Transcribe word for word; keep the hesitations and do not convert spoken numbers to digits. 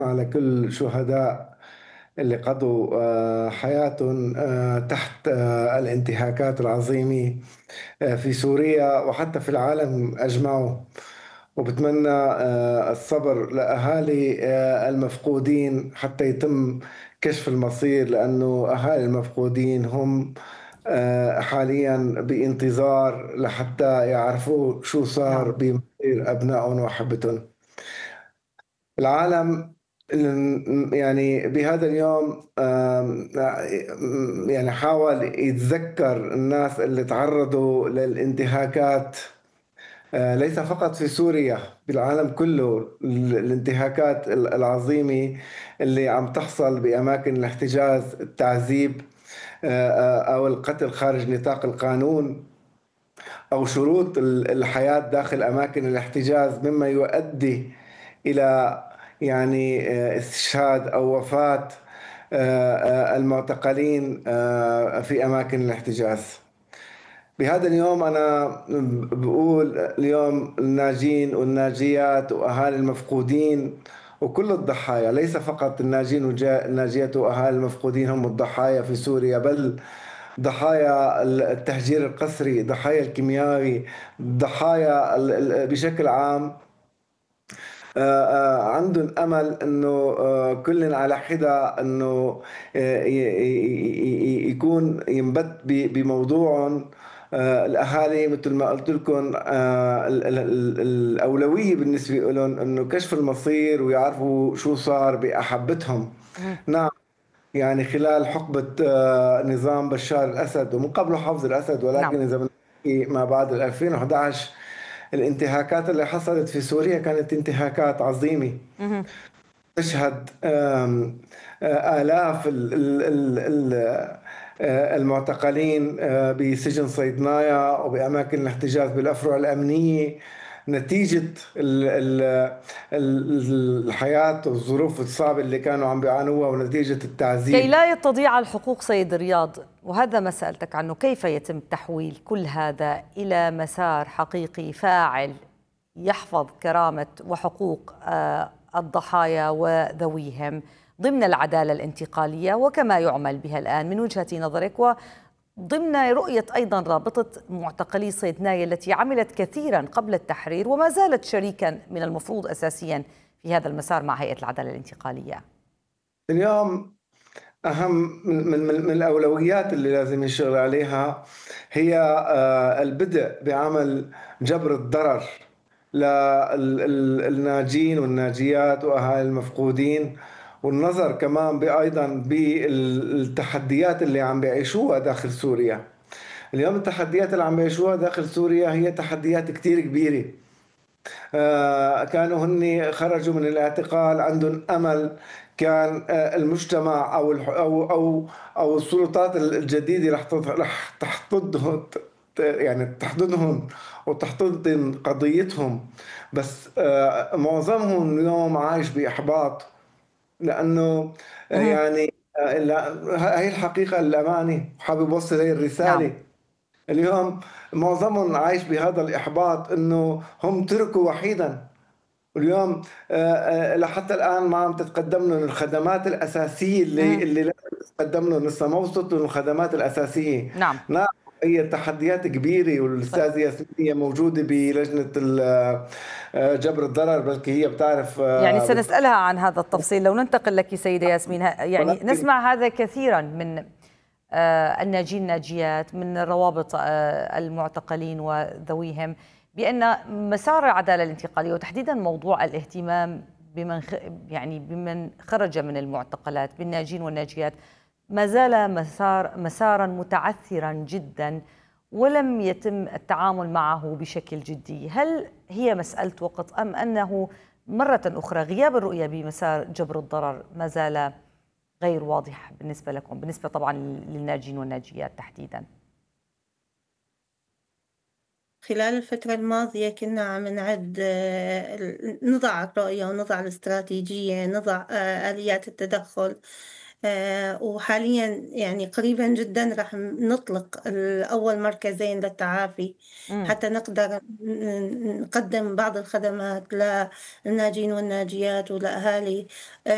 على كل شهداء اللي قضوا آه، حياتهم آه، تحت آه، الانتهاكات العظيمة آه، في سوريا وحتى في العالم أجمعه. وبتمنى آه، الصبر لأهالي آه، المفقودين حتى يتم كشف المصير، لأنه أهالي المفقودين هم آه، حاليا بانتظار لحتى يعرفوا شو صار نعم. بمصير أبنائهم وأحبتهم. العالم يعني بهذا اليوم آم، يعني حاول يتذكر الناس اللي تعرضوا للانتهاكات، آه، ليس فقط في سوريا، بالعالم كله ال- الانتهاكات ال- العظيمة اللي عم تحصل بأماكن الاحتجاز، التعذيب آه، آه، أو القتل خارج نطاق القانون، أو شروط ال- الحياة داخل أماكن الاحتجاز، مما يؤدي إلى يعني آه، استشهاد أو وفاة آه، آه، المعتقلين آه، في أماكن الاحتجاز. بهذا اليوم أنا بقول اليوم الناجين والناجيات وأهالي المفقودين وكل الضحايا، ليس فقط الناجين والناجيات وأهالي المفقودين هم الضحايا في سوريا، بل ضحايا التهجير القسري، ضحايا الكيميائي، ضحايا ال- ال- بشكل عام. آه، آه، عندهم امل انه آه، كلنا على حده، انه آه، ي- ي- ي- يكون ينبت ب- بموضوعهم. آه، الاهالي مثل ما قلت لكم، آه، ال- ال- ال- الاولويه بالنسبه لهم انه كشف المصير ويعرفوا شو صار باحبتهم. مهم. نعم، يعني خلال حقبة آه، نظام بشار الأسد ومن قبله حافظ الأسد، نعم. ولكن إذا بنحكي ما بعد ال ألفين وأحد عشر، الانتهاكات اللي حصلت في سوريا كانت انتهاكات عظيمة مهم. تشهد آم، آه، آلاف ال- ال- ال- ال- آه، المعتقلين آه، بسجن صيدنايا وبأماكن الاحتجاز بالأفرع الأمنية، نتيجة ال- ال- ال- الحياة والظروف الصعبة اللي كانوا عم بيعانوها ونتيجة كي التعذيب. لا تضيع الحقوق سيد رياض، وهذا ما سألتك عنه، كيف يتم تحويل كل هذا إلى مسار حقيقي فاعل يحفظ كرامة وحقوق آه، الضحايا وذويهم ضمن العدالة الانتقالية وكما يعمل بها الآن من وجهة نظرك، وضمن رؤية أيضا رابطة معتقلي صيدنايا التي عملت كثيرا قبل التحرير وما زالت شريكا من المفروض أساسيا في هذا المسار مع هيئة العدالة الانتقالية؟ اليوم أهم من, من, من من الأولويات اللي لازم يشتغل عليها هي آه، البدء بعمل جبر الضرر للناجين والناجيات وأهالي المفقودين، والنظر كمان أيضا بالتحديات اللي عم بيعيشوها داخل سوريا. اليوم التحديات اللي عم بيعيشوها داخل سوريا هي تحديات كتير كبيرة. آه، كانوا هن خرجوا من الاعتقال عندهم امل، كان آه، المجتمع او الح- او او او السلطات الجديده رح تض- رح تحتضنهم، ت- يعني تحضنهم وتحتضن قضيتهم. بس آه، معظمهم اليوم عايش باحباط، لانه آه، مهم. يعني آه، لا- هي الحقيقه الامانه، حابب اوصل هي نعم. الرساله. اليوم معظمهم عايش بهذا الإحباط، إنه هم تركوا وحيدا. واليوم آه، آه، لحتى الآن ما عم تتقدم لهم الخدمات الأساسية اللي مهم. اللي لازم تتقدم لهم، لسه ما وصلت لهم الخدمات الأساسية. نعم. نعم، هي تحديات كبيرة، طيب. والأستاذة ياسمين هي موجودة بلجنة ال- آه، جبر الضرر، بلكي هي بتعرف يعني آه، بالضبط. سنسألها عن هذا التفصيل. لو ننتقل لك سيدة ياسمين، ه- يعني ولكن نسمع هذا كثيرا من آه، الناجين الناجيات، من روابط آه، المعتقلين وذويهم، بأن مسار العدالة الانتقالية وتحديدا موضوع الاهتمام بمن خ... يعني بمن خرج من المعتقلات بالناجين والناجيات ما زال مسار مسارا متعثرا جدا، ولم يتم التعامل معه بشكل جدي. هل هي مسألة وقت أم أنه مرة أخرى غياب الرؤية بمسار جبر الضرر ما زال غير واضح بالنسبة لكم، بالنسبة طبعا للناجين والناجيات تحديدا؟ خلال الفترة الماضية كنا عم نعد آه، ال- نضع الرؤية ونضع الاستراتيجية، نضع آه، آليات التدخل. آه، وحاليا يعني قريبا جدا رح نطلق الأول مركزين للتعافي مم. حتى نقدر ن- نقدم بعض الخدمات للناجين والناجيات ولأهالي